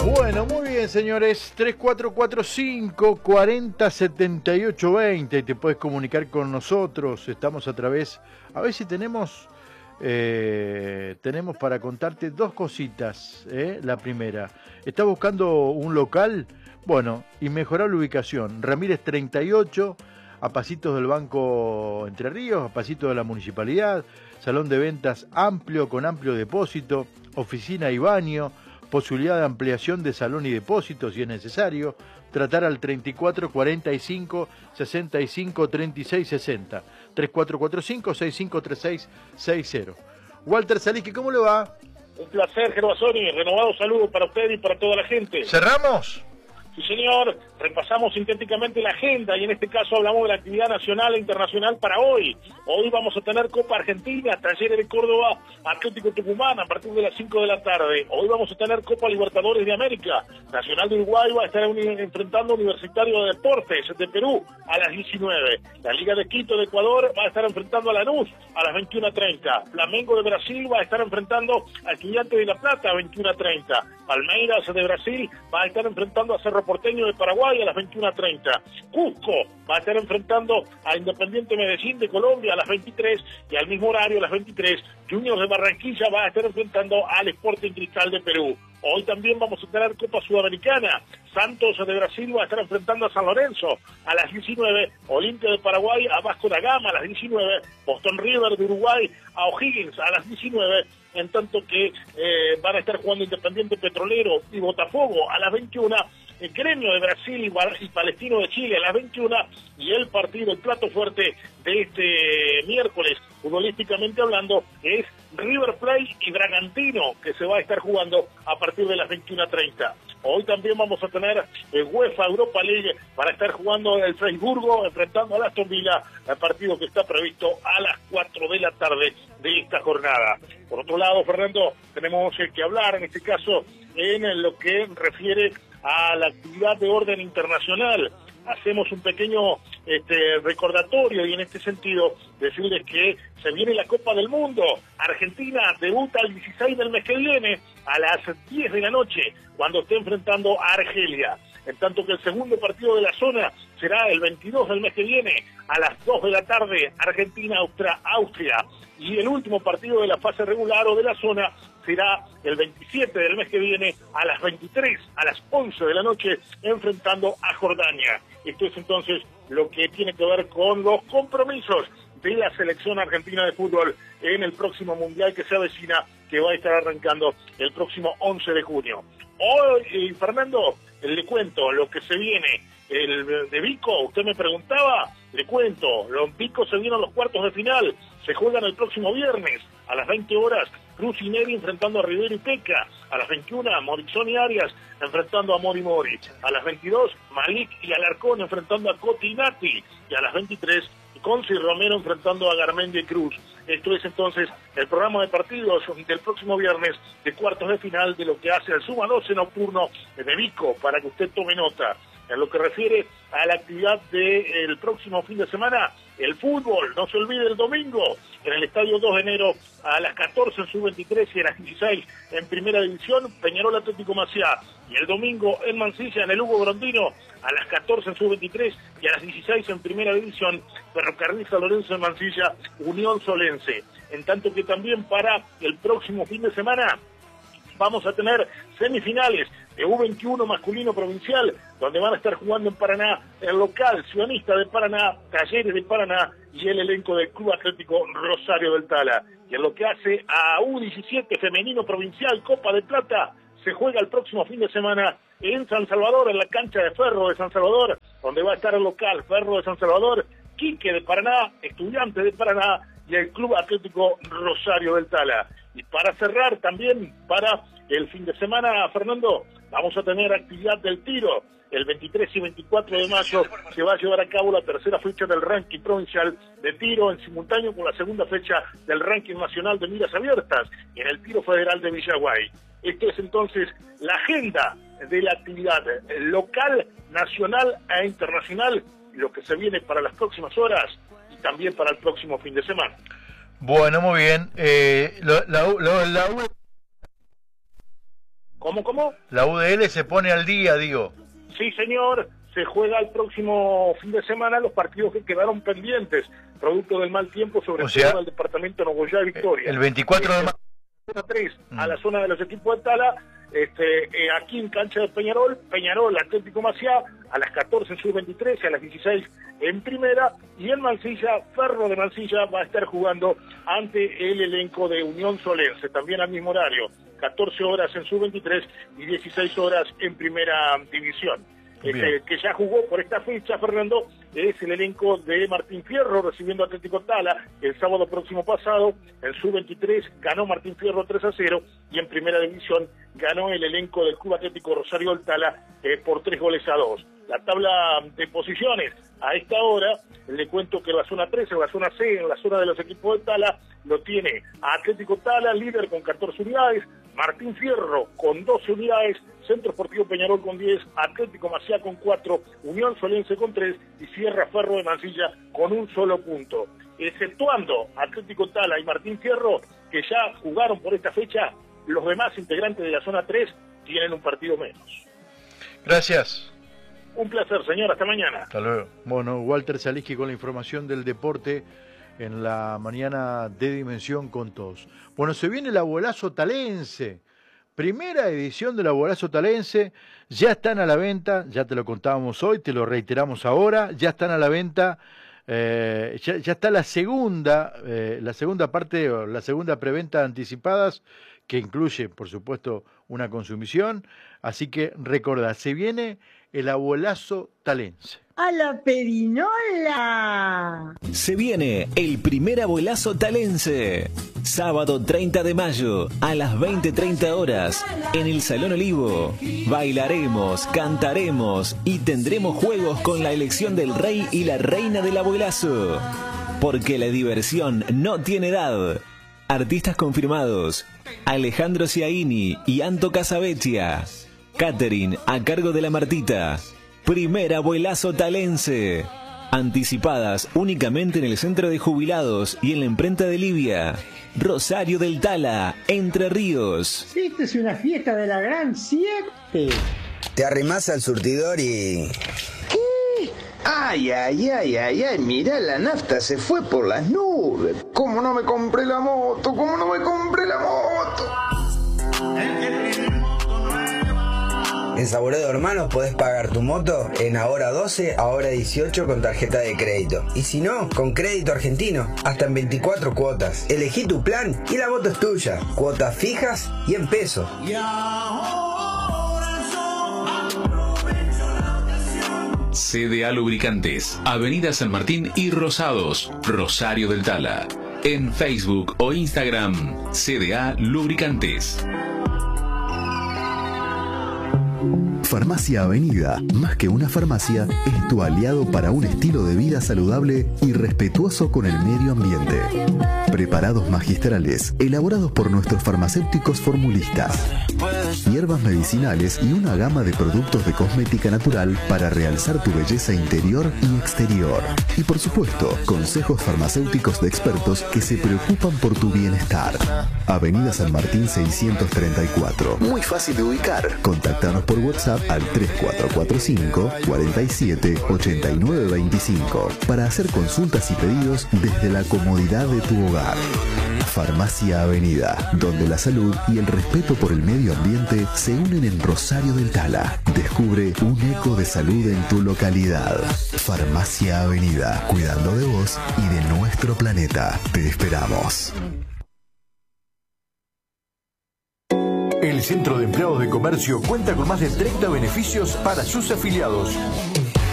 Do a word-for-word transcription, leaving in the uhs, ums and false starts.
Bueno, muy bien, señores. tres cuatro cuatro cinco, cuarenta, setenta y ocho, veinte. Te puedes comunicar con nosotros. Estamos a través... A ver si tenemos... Eh, tenemos para contarte dos cositas. ¿eh? La primera. ¿Estás buscando un local? Bueno, y mejorar la ubicación. Ramírez treinta y ocho, a pasitos del Banco Entre Ríos, a pasitos de la Municipalidad. Salón de ventas amplio, con amplio depósito. Oficina y baño. Posibilidad de ampliación de salón y depósito si es necesario. Tratar al treinta y cuatro, cuarenta y cinco, sesenta y cinco, treinta y seis, sesenta. tres cuatro cuatro cinco, seis cinco tres seis, seis cero. Walter Saliski, ¿cómo le va? Un placer, Gervasoni. Renovado saludo para usted y para toda la gente. ¿Cerramos? Sí, señor. Repasamos sintéticamente la agenda y en este caso hablamos de la actividad nacional e internacional para hoy. Hoy vamos a tener Copa Argentina, Talleres de Córdoba, Atlético Tucumán a partir de las cinco de la tarde. Hoy vamos a tener Copa Libertadores de América. Nacional de Uruguay va a estar enfrentando Universitario de Deportes de Perú a las diecinueve. La Liga de Quito de Ecuador va a estar enfrentando a Lanús a las veintiuna treinta. Flamengo de Brasil va a estar enfrentando a Estudiantes de La Plata a veintiuna treinta. Palmeiras de Brasil va a estar enfrentando a Cerro Porteño de Paraguay a las veintiuna treinta. Cusco va a estar enfrentando a Independiente Medellín de Colombia a las veintitrés y al mismo horario a las veintitrés. Juniors de Barranquilla va a estar enfrentando al Sporting Cristal de Perú. Hoy también vamos a tener Copa Sudamericana. Santos de Brasil va a estar enfrentando a San Lorenzo a las diecinueve. Olimpia de Paraguay a Vasco da Gama a las diecinueve. Boston River de Uruguay a O'Higgins a las diecinueve. En tanto que eh, van a estar jugando Independiente Petrolero y Botafogo a las veintiuna. El Gremio de Brasil y, y Palestino de Chile a las veintiuna. Y el partido, el plato fuerte de este miércoles, futbolísticamente hablando, es River Plate y Bragantino, que se va a estar jugando a partir de las veintiuna treinta. Hoy también vamos a tener el UEFA Europa League para estar jugando el Freiburgo, enfrentando al Aston Villa, el partido que está previsto a las cuatro de la tarde de esta jornada. Por otro lado, Fernando, tenemos que hablar en este caso en lo que refiere a la actividad de orden internacional. Hacemos un pequeño este, recordatorio y en este sentido decirles que se viene la Copa del Mundo. Argentina debuta el dieciséis del mes que viene a las diez de la noche cuando esté enfrentando a Argelia. En tanto que el segundo partido de la zona será el veintidós del mes que viene a las dos de la tarde, Argentina, Austria, Austria. Y el último partido de la fase regular o de la zona será el veintisiete del mes que viene a las veintitrés, a las once de la noche, enfrentando a Jordania. Esto es entonces lo que tiene que ver con los compromisos de la selección argentina de fútbol en el próximo mundial que se avecina, que va a estar arrancando el próximo once de junio. Hoy, Fernando, le cuento lo que se viene. El de Vico, usted me preguntaba, le cuento, los Vico se vienen los cuartos de final, se juegan el próximo viernes a las veinte horas, Cruz y Neri enfrentando a Rivero y Peca, a las veintiuna, Morizón y Arias enfrentando a Mori Mori, a las veintidós, Malik y Alarcón enfrentando a Coti y Nati, y a las veintitrés, Conci y Romero enfrentando a Garmendia y Cruz. Esto es entonces el programa de partidos del próximo viernes de cuartos de final de lo que hace el Suma doce nocturno de Vico, para que usted tome nota. En lo que refiere a la actividad del próximo fin de semana, el fútbol, no se olvide el domingo, en el estadio dos de enero a las catorce en sub veintitrés y a las dieciséis en primera división, Peñarol Atlético Maciá. Y el domingo en Mansilla, en el Hugo Grondino, a las catorce en sub veintitrés y a las dieciséis en primera división, Ferrocarril San Lorenzo en Mansilla, Unión Solense. En tanto que también para el próximo fin de semana vamos a tener semifinales de U veintiuno masculino provincial, donde van a estar jugando en Paraná el local Sionista de Paraná, Talleres de Paraná y el elenco del Club Atlético Rosario del Tala. Y en lo que hace a U diecisiete femenino provincial, Copa de Plata, se juega el próximo fin de semana en San Salvador, en la cancha de Ferro de San Salvador, donde va a estar el local Ferro de San Salvador, Quique de Paraná, Estudiantes de Paraná y el Club Atlético Rosario del Tala. Y para cerrar también, para el fin de semana, Fernando, vamos a tener actividad del tiro. El veintitrés y veinticuatro de mayo se va a llevar a cabo la tercera fecha del ranking provincial de tiro en simultáneo con la segunda fecha del ranking nacional de miras abiertas en el tiro federal de Villaguay. Esto es entonces la agenda de la actividad local, nacional e internacional, lo que se viene para las próximas horas y también para el próximo fin de semana. Bueno, muy bien. Eh, lo, la, lo, la ¿Cómo, cómo? La U D L se pone al día, digo. Sí, señor. Se juega el próximo fin de semana los partidos que quedaron pendientes, producto del mal tiempo, sobre o sea, todo en el departamento de Nogoyá y Victoria. El veinticuatro de marzo. tres a la zona de los equipos de Tala, este, eh, aquí en cancha de Peñarol, Peñarol Atlético Maciá, a las catorce en sub veintitrés y a las dieciséis en primera, y en Mansilla, Ferro de Mansilla va a estar jugando ante el elenco de Unión Solense, también al mismo horario, catorce horas en sub veintitrés y dieciséis horas en primera división. Este, que ya jugó por esta fecha, Fernando, es el elenco de Martín Fierro recibiendo a Atlético Tala el sábado próximo pasado. En sub veintitrés ganó Martín Fierro tres a cero y en primera división ganó el elenco del Club Atlético Rosario del Tala eh, por tres goles a dos. La tabla de posiciones a esta hora, le cuento que la zona tres, en la zona C, en la zona de los equipos de Tala, lo tiene a Atlético Tala, líder con catorce unidades, Martín Fierro con doce unidades, Centro Esportivo Peñarol con diez, Atlético Maciá con cuatro, Unión Solense con tres y cierra Ferro de Mansilla con un solo punto. Exceptuando Atlético Tala y Martín Fierro, que ya jugaron por esta fecha, los demás integrantes de la zona tres tienen un partido menos. Gracias. Un placer, señor. Hasta mañana. Hasta luego. Bueno, Walter Saliski con la información del deporte en la mañana de Dimensión con todos. Bueno, se viene el abuelazo talense. Primera edición del abuelazo talense. Ya están a la venta, ya te lo contábamos hoy, te lo reiteramos ahora. Ya están a la venta. Eh, ya, ya está la segunda, eh, la segunda parte, o la segunda preventa de anticipadas, que incluye, por supuesto, una consumición. Así que recordá, se viene el abuelazo talense. ¡A la perinola! Se viene el primer abuelazo talense. Sábado treinta de mayo a las veinte treinta horas en el Salón Olivo. Bailaremos, cantaremos y tendremos juegos con la elección del rey y la reina del abuelazo. Porque la diversión no tiene edad. Artistas confirmados: Alejandro Ciaini y Anto Casavecchia. Catering a cargo de la Martita. Primer abuelazo talense. Anticipadas únicamente en el Centro de Jubilados y en la imprenta de Livia. Rosario del Tala, Entre Ríos. Esta es una fiesta de la gran siete. Te arrimás al surtidor y... ¿Qué? Ay, ay, ay, ay, ay, mira, la nafta se fue por las nubes. ¿Cómo no me compré la moto? ¿Cómo no me compré la moto? En Saboredo Hermanos podés pagar tu moto en ahora doce, ahora dieciocho con tarjeta de crédito. Y si no, con crédito argentino, hasta en veinticuatro cuotas. Elegí tu plan y la moto es tuya. Cuotas fijas y en pesos. C D A Lubricantes, Avenida San Martín y Rosados, Rosario del Tala. En Facebook o Instagram, C D A Lubricantes. Farmacia Avenida, más que una farmacia, es tu aliado para un estilo de vida saludable y respetuoso con el medio ambiente. Preparados magistrales, elaborados por nuestros farmacéuticos formulistas. Hierbas medicinales y una gama de productos de cosmética natural para realzar tu belleza interior y exterior. Y por supuesto, consejos farmacéuticos de expertos que se preocupan por tu bienestar. Avenida San Martín seiscientos treinta y cuatro. Muy fácil de ubicar. Contáctanos por WhatsApp al tres cuatro cuatro cinco, cuatro siete, ocho nueve dos cinco para hacer consultas y pedidos desde la comodidad de tu hogar. Farmacia Avenida, donde la salud y el respeto por el medio ambiente se unen en Rosario del Tala. Descubre un eco de salud en tu localidad. Farmacia Avenida, cuidando de vos y de nuestro planeta. Te esperamos. El Centro de Empleados de Comercio cuenta con más de treinta beneficios para sus afiliados.